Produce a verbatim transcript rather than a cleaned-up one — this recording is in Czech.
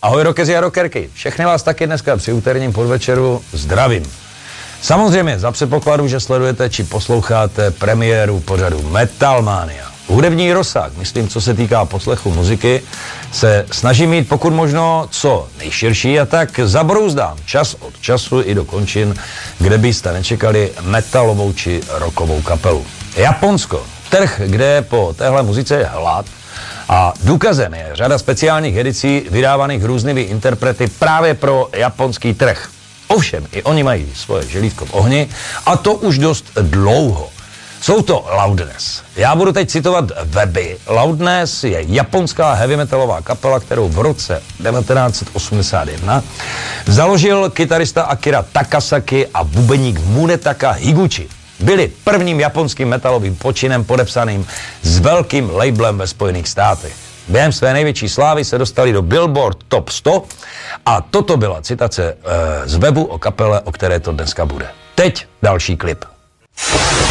Ahoj rockezi a rockerky, všechny vás taky dneska při úterním podvečeru zdravím. Samozřejmě za předpokladu, že sledujete či posloucháte premiéru pořadu Metalmania. Hudební rozsah, myslím, co se týká poslechu muziky, se snažím mít pokud možno co nejširší a tak zabrouzdám čas od času i do končin, kde byste nečekali metalovou či rockovou kapelu. Japonsko, trh, kde po téhle muzice je hlad, a důkazem je řada speciálních edicí vydávaných různými interprety právě pro japonský trh. Ovšem, i oni mají svoje želítko v ohni a to už dost dlouho. Jsou to Loudness. Já budu teď citovat weby. Loudness je japonská heavy metalová kapela, kterou v roce devatenáct set osmdesát jedna založil kytarista Akira Takasaki a bubeník Munetaka Higuchi. Byli prvním japonským metalovým počinem podepsaným s velkým labelem ve Spojených státech. Během své největší slávy se dostali do Billboard Top sto a toto byla citace e, z webu o kapele, o které to dneska bude. Teď další klip.